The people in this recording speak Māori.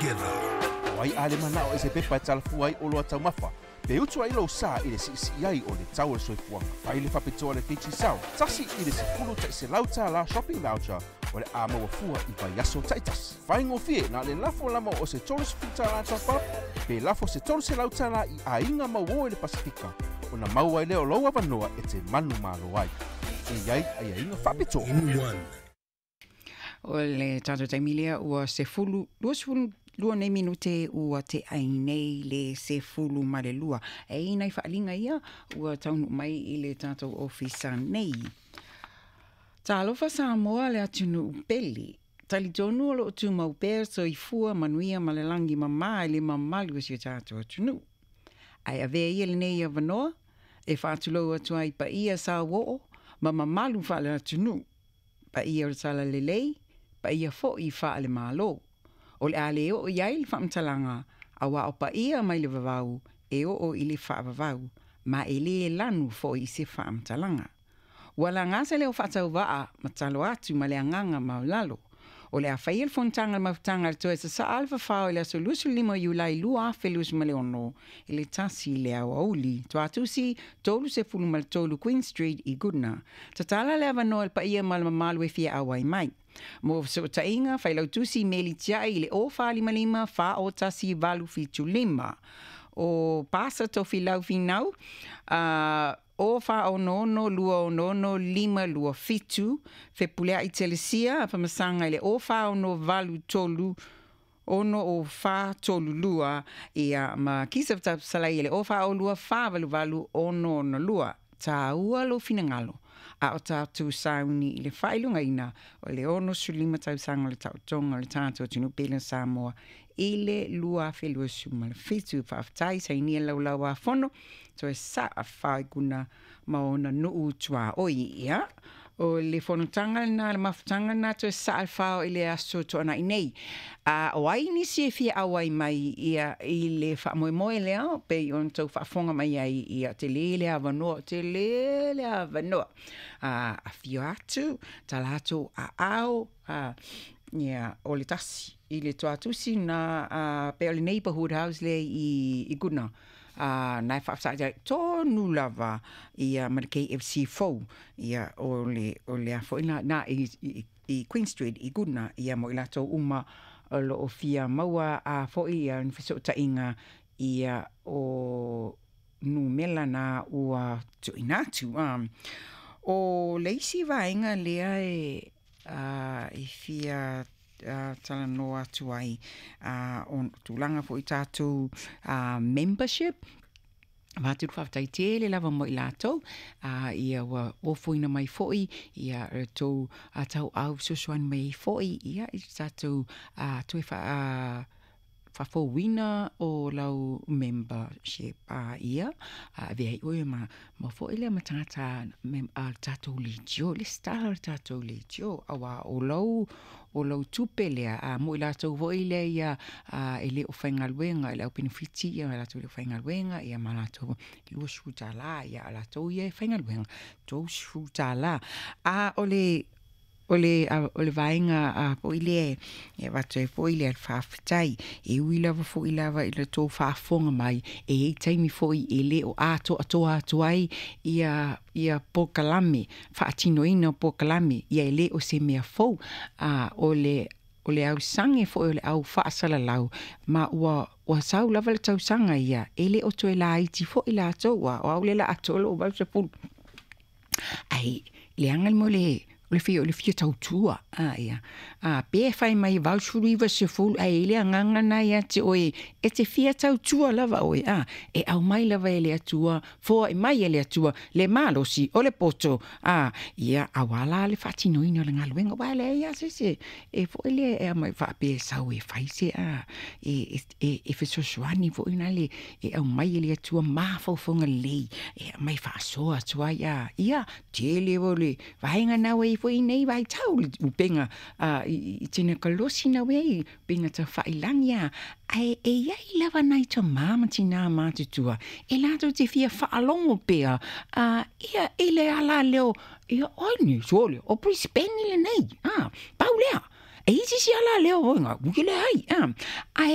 together. Wai ale manao e se pepa e talafua ai olo atau mafa. Pe utu ai lo sa i le si ai o le tau le soifuanga. Wai le whapetoa le keiti sao. Tasi i le se fulu ta i se lauta la shopping voucher o le ama wafua i vai aso taitas. Whai ngofie na le lafo lama o se tolu se futa la tapa. Pe lafo se tolu se lauta la i a inga mau le Pasifika. O na mau ai leo loa wanoa e te manu malo ai. E iai ai a inga whapetoa. In one. O le tato taimilia ua se fulu, lua nei minute ua te ainei le se fulu ma le lua. E inai whaalinga ia ua taunu mai i le tato ofisa nei. Ta alofa Samoa le atunu upeli. Tali tonu alo tu mau perso i fua manuia ma le langi mama i le mamalu si tato atunu. Ai ave ia le nei a vanoa, e whaatulau atua i pa ia sa wo ma mamalu wha le atunu. Pa ia o tala le lei, pa ia fo i wha le malo. O le ale o iai le whaamtalanga, a wa o pa ia mai le vavau, e o i le wha vavau, ma e le lanu fo i se whaamtalanga. Wala ngase leo whatau waa, ma talo atu ma le anganga ma lalo. O le a whai el fontanga ma futanga le toe sa alfa whao le aso lusu limo iulai lua felus ma le ono, i le tasi le au auli. To atusi, tolu se fulu ma le tolu Queen Street i Goodna. Tatala le avano el pa ia ma le mamalu e fia awai mai. Mo so tainga, whai lau tusi meli tia i le o wha lima lima, wha o tasi valu fitu lima. O pasa to filau finau, o wha o nono, lua o nono, lima lua fitu, fe pulea i telesia, a whamasanga ile o wha o no valu tolu, ono o wha tolu lua, ia ma kisa vata salai ile o wha o lua wha valu valu ono no lua, ta ua lo finangalo. A o tātou sauni i le whailunga ina, o le ono sulima tau sanga le tau tonga le tātou tunu pēlen Samoa, i le lua whelua suma le fitu whaafatai sa inia lau a whono, so e sa a whai kuna maona nuu tua oi ia. O le whanutanga na le mafutanga na to e sa al whao i le aso to ana inei. O ai nisi e fia awai mai ia i le whaamoemoe lea, pe i on tau whaafonga mai ai ia te lele a wanoa, te lele a wanoa. A fio atu, talato a au, o le tasi. I le toa tusi na pe o le neighborhood house le i Goodna. Nai whaafsai tonu lava i Marikei FC Fou ia o le afo ina na i Queen Street i Goodna ia mo i lato uma o lo o fia maua a fo ia nfiso tainga ia o numela na ua tuinatu. O leisi vaenga lea e fia tala noa tuai on tulanga fo i tātou membership Vāturu whaftai te le lava mo i lātou ia wa ofoina mai foi ia tau tau au susuan mai foi ia i tātou toi whafowina o lau membership ia vei oe ma foi le matata tātou legio le star tātou legio awa o lau tupe lea mo i lātou voi le ia e le o whaingaluenga e lau benefiti ia lātou le whaingaluenga ia ma lātou lua shuta la ia lātou ia e whaingaluenga tau shuta la o le vaenga po ile e watu e po ile al whaafitai e ui lava po i lava i le tō whaafonga mai e taimi po i e le o ato atuai ia po kalame whaatino ina po kalame ia e le o se mea fau o le au sange po o le au whaasala lau ma ua sau lava le tau sanga ia e le o to e la iti po i la atoa o au le la atolo o bausa pulu ai le angal mo le fio tau tua ia pe fai mai vau suriva se ful ai le nganga na ia te oi e te fia tau tua lava oi e au mai lava ele atua fo e mai ele atua le malosi o le poto ia awala le fatino ina le ngaluenga wale ia se e fo ele e mai fa pe sau e fai se e fe so swani fo ina le e au mai ele atua ma fo fonga le e mai fa so atua ia tele vole vainga na we foi nei vai tau upenga i tene kalosi na wei pinga ta whailanga e iai lava nai ta mama tina matutua e lato te fia whaalongo pea ia ele ala leo ia oini sole o Brisbane le nei paulea e isi si ala leo oinga ukele hai